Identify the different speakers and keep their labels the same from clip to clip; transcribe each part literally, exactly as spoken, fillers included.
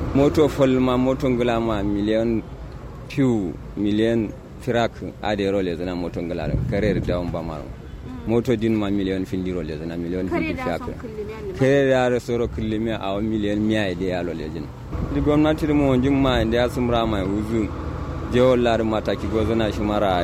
Speaker 1: moto folma moto ngulama miliyan piu miliyan firak adero le zana moto ngulare karer da on ba maro moto din ma miliyan findiro le zana miliyan findi fiak kare da soro kullimi a miliyan miya ide ya lo le jin di gwamnati mu wonjin ma inda ya sumra mai uzu je wallar mataki gozana shi mara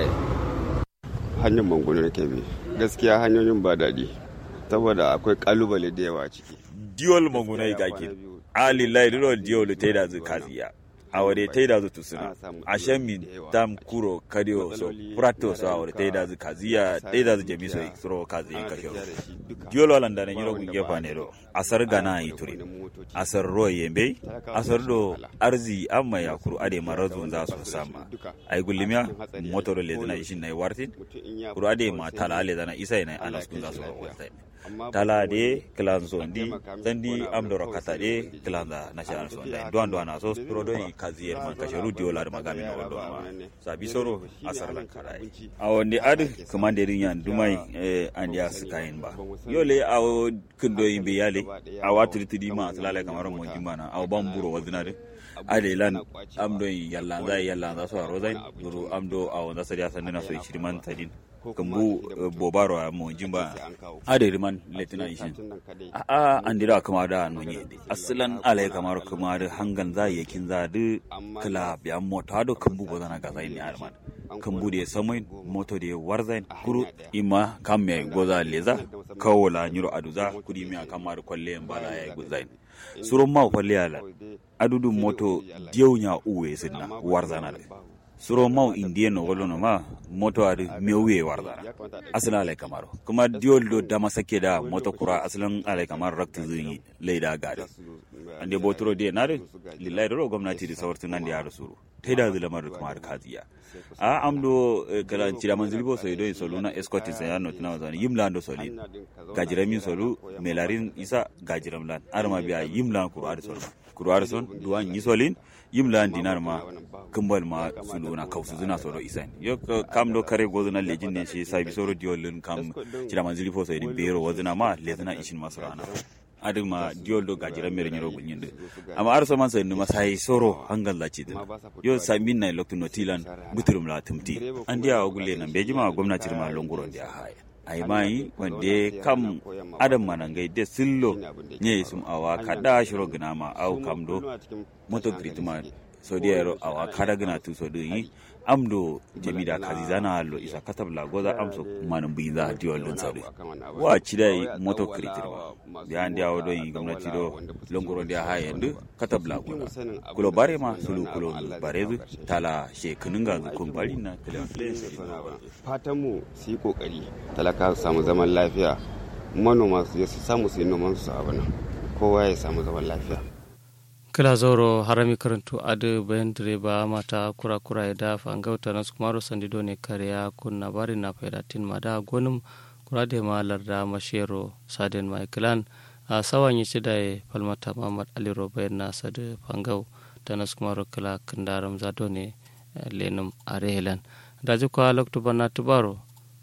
Speaker 2: hanyar mangono da kebe gaskiya hanyoyin ba daɗi saboda akwai kalubale da yawa ciki
Speaker 3: diol mangonai gake ali laidiro diol taida zu kaziya awade taida zu tusuna ashamin tam kuro kadio so prato so awade taida zu kaziya taida zu jamiso isro kaziya kasho diol walanda ne yiro gunge fanero asar gana ituri asar ro yembe asar do arzi amma ya kuru ade marazu za su sama ay gullimiya motoro le dana ishin nay wartin kuru ade ma tala le dana isa nay anas kun za su wartin tala de klan zondi zandi amdoro kata de klan da national sonda don don na so prodoni kazier man kasharu diolar magami na wodo ma sabi soro asar lan karai awonde ad commanderin yan dumai eh andia skain ba yole aw kundo yimbe yale awatri tudi ma salala kamar mon jimana aw bamburo wadinare ade lan amdo yalla za yalla za so rozai guru amdo aw da sariya sanna so shirman tadin kambu bobaro mo jimba ade riman letina ishin a a andira kuma da nonye aslan alai kamar kuma da hangan za yakin za du kala biya mota do kambu gozana ga zai ni arman kambu da samai moto da warzain kuru ima kamme goza leza kawola nyiro aduza kudi mi kamar kwalle bala ya gozain surun ma kwalle ala adudu moto diewnya uwe sinna warzana suro mau indieno wolono ma moto ari mewe warda aslan alai kamaro kuma diol do dama sake da moto kura aslan alai kamar raktu zuni leida gadi ande botoro de nare lillahi do gwamnati da sawartin nan da ya rasuru taida zulamar kamar kaziya a amdo kala cira manzilibo so do soluna escort sai ya not na zani yimlando solin gajiramin solu melarin isa gajiramlan arma biya yimlan kura da sol kura son duwan yisolin yimlan dinar ma kumbal ma suluna kausu zuna soro isan yo kam do kare gozuna lejin ne shi sai bisoro diolun kam cira manzili fo sai bero wazuna ma lezuna ishin masrana aduma diol do gajira mere nyoro gunyinde amma arso man sai numa sai soro hangal la cidin yo samin na lokto notilan buturum la tumti andiya ogulle nan bejima gwamnati ma longoro dia haya ai mai wande kam adam manangai de sillo ne sum awa kada shiro gina ma au kam do moto gritma so diero awa kada gina tu so yi amdo jamida kazizana lo isa katabla goza amso manan biza diol don sabe wa cidai moto kritirwa ya ndia wodo yi gwamnati do longoro dia hayendu katabla goza kulo bare ma sulu kulo barezu tala shekuninga kun bari na kala
Speaker 2: fatan mu su yi kokari talaka su samu zaman lafiya manoma su samu su yi noman su abana kowa ya samu zaman lafiya
Speaker 4: kila zoro harami karantu adu bayan direba mata kura kura ya dafa an gauta na kumaro sandido ne kariya kunna bari na faidatin mada gonum kura da malar da mashero sadin maikilan a sawan yi ci da ya falmata mamad aliro bayan na sadu fangau da na kumaro kila kandaram zado ne lenum arehelan da ji kwa loktu bana tubaro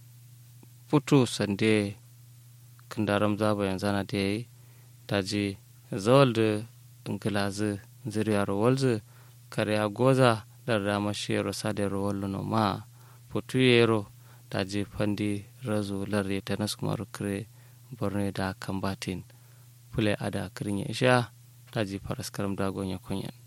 Speaker 4: putu sande kandaram zaba yanzu na da ya yi da ji zawal da nglaze ziriyaro walze kare goza da rama shero sade ro wallo ma potuyero daji fandi razu larre tanas kuma kre borne da kambatin pule ada krinya isha daji paraskaram da gonya kunyan